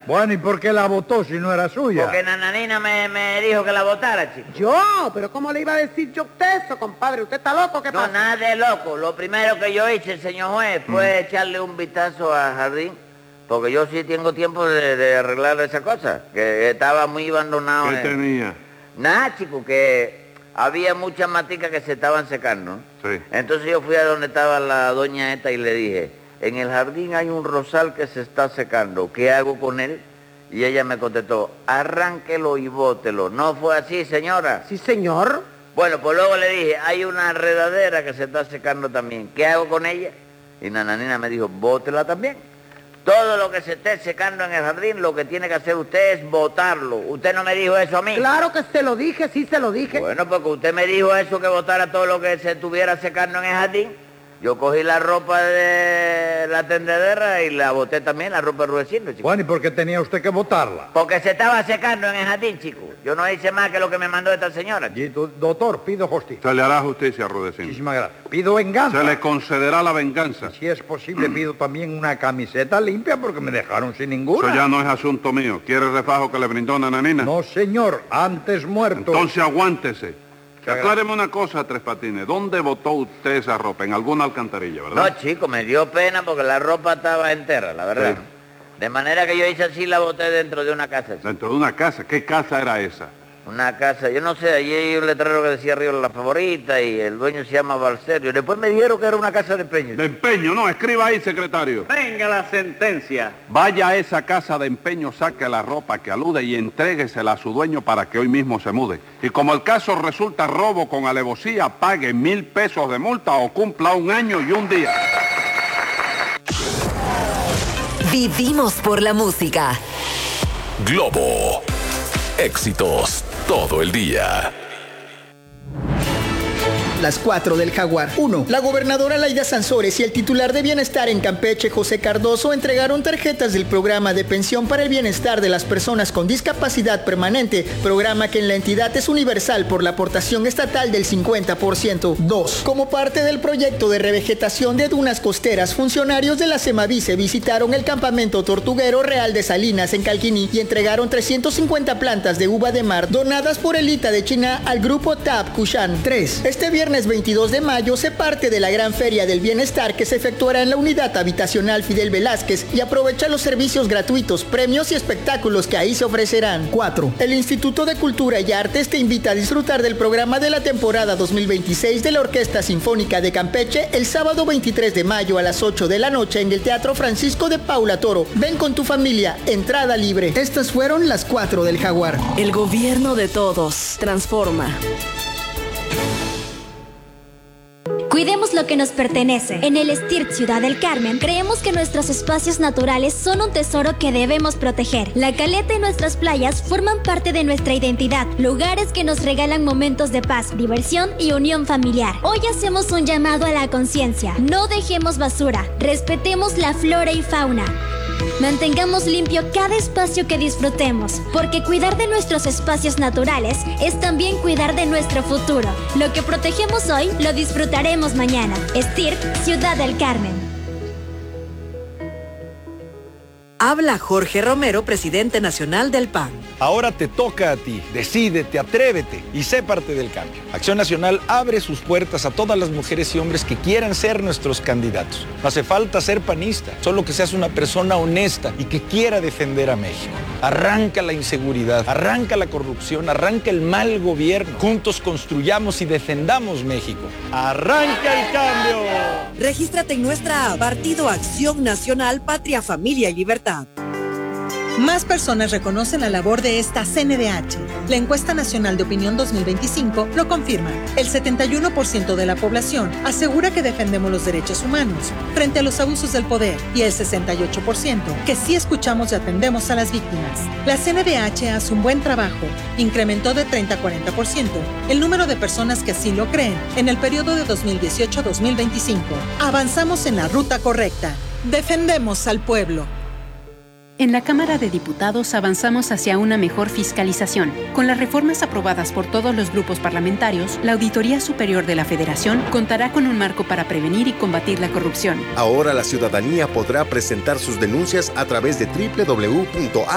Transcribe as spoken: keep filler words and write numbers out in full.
Bueno, ¿y por qué la botó si no era suya? Porque Nananina me, me dijo que la botara, chico. ¿Yo? ¿Pero cómo le iba a decir yo usted eso, compadre? ¿Usted está loco? ¿Qué No, pasa? nada de loco. Lo primero que yo hice, señor juez, fue mm. echarle un vistazo al jardín, porque yo sí tengo tiempo de, de arreglar esa cosa, que estaba muy abandonado. ¿Qué en... tenía? Nada, chico, que había muchas maticas que se estaban secando, ¿no? Sí. Entonces yo fui a donde estaba la doña esta y le dije, en el jardín hay un rosal que se está secando, ¿qué hago con él? Y ella me contestó, arránquelo y bótelo. ¿No fue así, señora? Sí, señor. Bueno, pues luego le dije, hay una enredadera que se está secando también, ¿qué hago con ella? Y Nananina me dijo, bótela también. Todo lo que se esté secando en el jardín, lo que tiene que hacer usted es botarlo. ¿Usted no me dijo eso a mí? Claro que se lo dije, sí se lo dije. Bueno, porque usted me dijo eso, que botara todo lo que se estuviera secando en el jardín. Yo cogí la ropa de la tendedera y la boté también, la ropa de Rudecindo, chico. Bueno, ¿y por qué tenía usted que botarla? Porque se estaba secando en el jardín, chico. Yo no hice más que lo que me mandó esta señora. Y tu, doctor, pido justicia. Se le hará justicia a Rudecindo. Muchísimas gracias. Pido venganza. Se le concederá la venganza. Si es posible, pido también una camiseta limpia porque me dejaron sin ninguna. Eso ya no es asunto mío. ¿Quiere el refajo que le brindó Nananina? No, señor. Antes muerto. Entonces aguántese. Acláreme una cosa, Tres Patines. ¿Dónde botó usted esa ropa? En alguna alcantarilla, ¿verdad? No, chico, me dio pena porque la ropa estaba entera, la verdad. Sí. De manera que yo hice así, la boté dentro de una casa, chico. ¿Dentro de una casa? ¿Qué casa era esa? Una casa, yo no sé, allí hay un letrero que decía arriba La Favorita y el dueño se llama Valserio. Después me dijeron que era una casa de empeño. ¿De empeño? No, escriba ahí, secretario. Venga la sentencia. Vaya a esa casa de empeño, saque la ropa que alude y entréguesela a su dueño para que hoy mismo se mude. Y como el caso resulta robo con alevosía, pague mil pesos de multa o cumpla un año y un día. Vivimos por la música. Globo. Éxitos todo el día. Las cuatro del Jaguar. uno. La gobernadora Laida Sansores y el titular de Bienestar en Campeche, José Cardoso, entregaron tarjetas del programa de pensión para el bienestar de las personas con discapacidad permanente, programa que en la entidad es universal por la aportación estatal del cincuenta por ciento. dos. Como parte del proyecto de revegetación de dunas costeras, funcionarios de la Semavice visitaron el campamento tortuguero Real de Salinas en Calquiní y entregaron trescientas cincuenta plantas de uva de mar donadas por el I T A de China al grupo T A P Kushan. tres. Este viernes veintidós de mayo se parte de la gran feria del bienestar que se efectuará en la unidad habitacional Fidel Velázquez y aprovecha los servicios gratuitos, premios y espectáculos que ahí se ofrecerán. cuatro. El Instituto de Cultura y Artes te invita a disfrutar del programa de la temporada dos mil veintiséis de la Orquesta Sinfónica de Campeche el sábado veintitrés de mayo a las ocho de la noche en el Teatro Francisco de Paula Toro. Ven con tu familia, entrada libre. Estas fueron las cuatro del Jaguar. El gobierno de todos transforma. Cuidemos lo que nos pertenece. En el S T I R T Ciudad del Carmen, creemos que nuestros espacios naturales son un tesoro que debemos proteger. La caleta y nuestras playas forman parte de nuestra identidad, lugares que nos regalan momentos de paz, diversión y unión familiar. Hoy hacemos un llamado a la conciencia. No dejemos basura, respetemos la flora y fauna. Mantengamos limpio cada espacio que disfrutemos, porque cuidar de nuestros espacios naturales es también cuidar de nuestro futuro. Lo que protegemos hoy, lo disfrutaremos mañana. S T I R T Ciudad del Carmen. Habla Jorge Romero, presidente nacional del P A N. Ahora te toca a ti. Decídete, atrévete y sé parte del cambio. Acción Nacional abre sus puertas a todas las mujeres y hombres que quieran ser nuestros candidatos. No hace falta ser panista, solo que seas una persona honesta y que quiera defender a México. Arranca la inseguridad, arranca la corrupción, arranca el mal gobierno. Juntos construyamos y defendamos México. ¡Arranca el cambio! Regístrate en nuestra app Partido Acción Nacional, Patria, Familia y Libertad. Más personas reconocen la labor de esta C N D H. La encuesta nacional de opinión dos mil veinticinco lo confirma. El setenta y uno por ciento de la población asegura que defendemos los derechos humanos frente a los abusos del poder y el sesenta y ocho por ciento que sí escuchamos y atendemos a las víctimas. La C N D H hace un buen trabajo. Incrementó de treinta a cuarenta por ciento el número de personas que así lo creen en el periodo de dos mil dieciocho a dos mil veinticinco. Avanzamos en la ruta correcta. Defendemos al pueblo. En la Cámara de Diputados avanzamos hacia una mejor fiscalización. Con las reformas aprobadas por todos los grupos parlamentarios, la Auditoría Superior de la Federación contará con un marco para prevenir y combatir la corrupción. Ahora la ciudadanía podrá presentar sus denuncias a través de doble u doble u doble u punto a